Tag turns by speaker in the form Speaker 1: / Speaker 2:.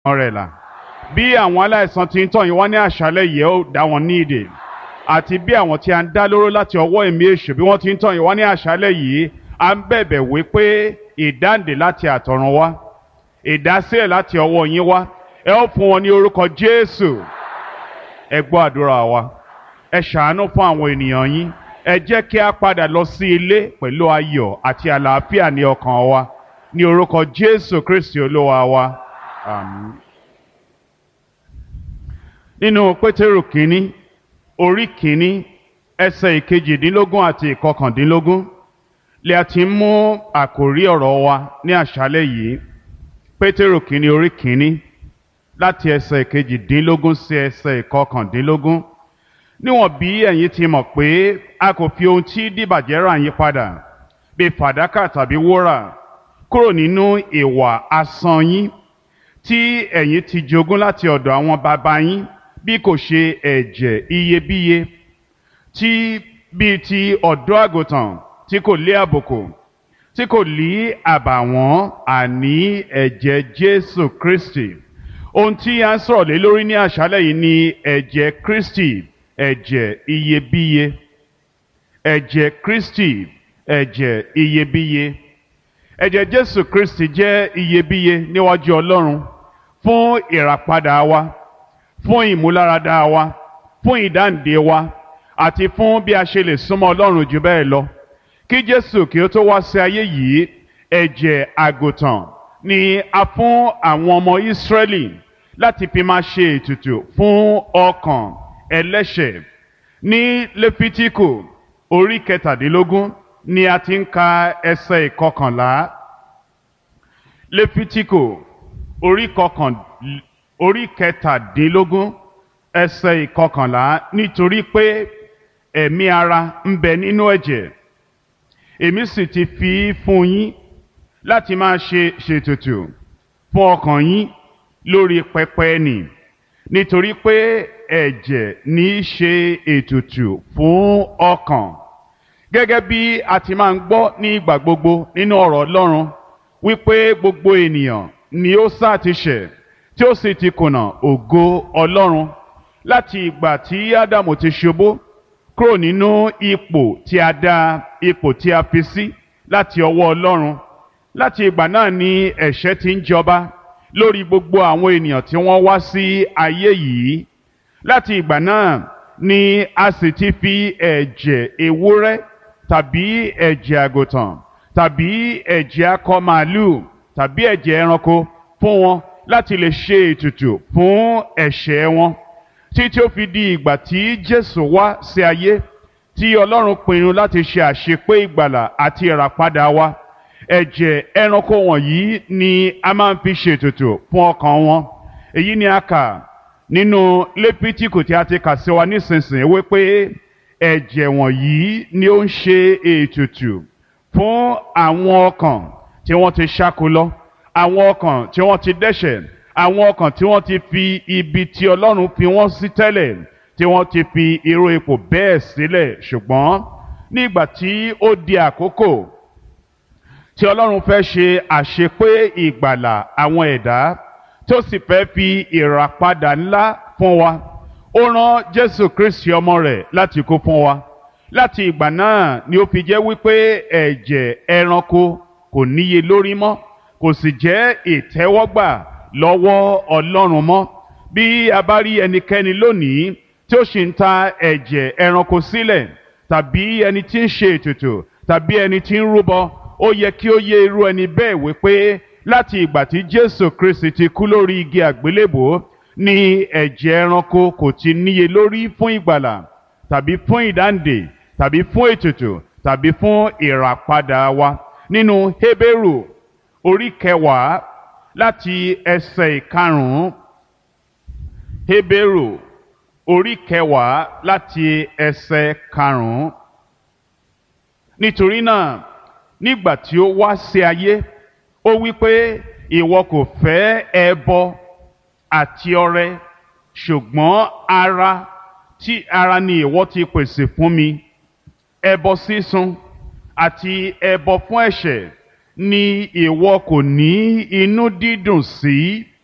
Speaker 1: rẹ̀ là. Bí àwọn aláìsàn ti ń tọ̀ yín wá ní àṣálẹ́ yìí, ẹ ó dá wọn ní ìdè. Àti bí àwọn tí a ń dá lóró láti ọwọ́ ẹ̀mí èṣù bí wọ́n ti ń tọ̀ yín wá ní àṣálẹ́ yìí, à ń bẹ̀bẹ̀ wí pé ìdáǹdè láti àtọ̀run wá, ìdásílẹ̀ láti ọwọ́ yín wá, ẹ ó fún wọn ní orúkọ Jésù. Ẹ gbọ́ àdúrà wa, ẹ ṣàánú fún àwọn ènìyàn yín, ẹ jẹ́ kí a padà lọ sí ilé pẹ̀lú ayọ̀ àti àlàáfíà ní ọkàn wa, ní orúkọ Jésù Kristi Olúwa wa. Àmín. Nínú Pétérù kínní orí kínní ẹsẹ̀ ìkejìdínlógún àti ìkọkàndínlógún lè a ti mú àkòrí ọ̀rọ̀ wa ní àṣálẹ́ yìí. Pétérù kínní orí kínní láti ẹsẹ̀ ìkejìdínlógún sí ẹsẹ̀ ìkọkàndínlógún. Níwọ̀n bí ẹ̀yin ti mọ̀ pé a kò fi ohun tí dìbàjẹ́ rà yín padà bí fàdákà tàbí wúrà kúrò nínú ìwà asán yín tí ẹ̀yin ti jogún láti ọ̀dọ̀ àwọn baba yín, bí kò ṣe ẹ̀jẹ̀ iyebíye tí bíi ti ọ̀dọ́ àgùntàn tí kò lé àbùkù, tí kò lí àbàwọ́n, àní ẹ̀jẹ̀ Jésù Kristi. Ohun tí a ń sọ̀rọ̀ lé lórí ní àṣálẹ́ yìí ni ẹ̀jẹ̀ Kristi, ẹ̀jẹ̀ iyebíye. Ẹ̀jẹ̀ Kristi, ẹ̀jẹ̀ iyebíye. Ẹ̀jẹ̀ Jésù Kristi jẹ́ iyebíye níwájú Ọlọ́run fún ìràpadà wa, fún ìmúláradá wa, fún ìdáǹdè wa, àti fún bí a ṣe lè súnmọ́ Ọlọ́run jù bẹ́ẹ̀ lọ. Kí Jésù kí ó tó wá sí ayé yìí, ẹ̀jẹ̀ àgùntàn ni a fún àwọn ọmọ Ísírẹ́lì láti fi máa ṣe ètùtù fún ọkàn ẹlẹ́ṣẹ̀. Ní Léfítíkù orí kẹtàdínlógún ni a ti ń ka ẹsẹ̀ ìkọkànlá. Léfítíkù orí kẹtàdínlógún ẹsẹ̀ ìkọkànlá, nítorí pé ẹ̀mí ara ń bẹ nínú ẹ̀jẹ̀, èmi sì ti fi fún yín láti máa ṣètùtù fún ọkàn yín lórí pẹpẹ nì, nítorí pé ẹ̀jẹ̀ ní í ṣe ètùtù fún ọkàn. Gẹ́gẹ́ bí a ti máa ń gbọ́ ní ìgbà gbogbo nínú ọ̀rọ̀ Ọlọ́run wípé gbogbo ènìyàn ni ó sá ti ṣẹ̀ tí ó sì ti kùnà ògo Ọlọ́run láti ìgbà tí Ádámù ti ṣubú kúrò nínú ipò tí a dá, ipò tí a fi sí láti ọwọ́ Ọlọ́run. Láti ìgbà náà ni ẹ̀ṣẹ̀ ti ń jọba lórí gbogbo àwọn ènìyàn tí wọ́n wá sí ayé yìí. Láti ìgbà náà ni a sì ti fi ẹ̀jẹ̀ ewúrẹ́ tàbí ẹ̀jẹ̀ àgùntàn tàbí ẹ̀jẹ̀ akọ màálù tàbí ẹ̀jẹ̀ ẹranko fún wọn láti lè ṣe ètùtù fún ẹ̀ṣẹ̀ wọn, títí ó fi di ìgbà tí Jésù wá sí ayé, tí Ọlọ́run pinnu láti ṣe àṣepé ìgbàlà àti ìràpadà wa. Ẹ̀jẹ̀ ẹranko wọ̀nyí ni a máa ń fi ṣètùtù fún ọkàn wọn. Èyí ni a kà nínú Léfítíkù tí a ti kà sí wa nísinsìnyí wípé ẹ̀jẹ̀ wọ̀nyí ni ó ń ṣe ètùtù fún àwọn ọkàn tí wọ́n ti ṣáko lọ, àwọn ọkàn tí wọ́n ti dẹ́ṣẹ̀, àwọn ọkàn tí wọ́n ti fi ibi tí Ọlọ́run fi wọ́n sí tẹ́lẹ̀, tí wọ́n ti fi irú ipò bẹ́ẹ̀ sílẹ̀. Ṣùgbọ́n nígbà tí ó di àkókò tí Ọlọ́run fẹ́ ṣe àṣepé ìgbàlà àwọn ẹ̀dá, tí ó sì fẹ́ fi ìràpadà ńlá fún wa, ó rán Jésù Kristi ọmọ rẹ̀ láti kú fún wa. Láti ìgbà náà ni ó fi jẹ́ wípé ẹ̀jẹ̀ ẹranko kò níye lórí mọ́, kò sì jẹ́ ìtẹ́wọ́gbà lọ́wọ́ Ọlọ́run mọ́. Bí a bá rí ẹnikẹ́ni lónìí tí ó sì ń ta ẹ̀jẹ̀ ẹranko sílẹ̀, tàbí ẹni tí ń ṣe ètùtù, tàbí ẹni tí ń rúbọ, ó yẹ kí ó yé irú ẹni bẹ́ẹ̀ wípé láti ìgbà tí Jésù Kristi ti kú lórí igi àgbélébùú ni ẹ̀jẹ̀ ẹranko kò ti níye lórí fún ìgbàlà, tàbí fún ìdáǹdè, tàbí fún ètùtù, tàbí fún ìràpadà wa. Nínú Hébérù orí kẹwàá láti ẹsẹ̀ ìkarùn-ún. Hébérù orí kẹwàá láti ẹsẹ̀ karùn-ún. Nítorí náà, nígbà tí ó wá sí ayé, ó wí pé ìwọ kò fẹ́ ẹbọ àti ọrẹ, ṣùgbọ́n ara ni ìwọ ti pèsè fún mi. Ẹbọ sísun àti ẹbọ fún ẹ̀ṣẹ̀ ni ìwọ kò ní inú dídùn sí.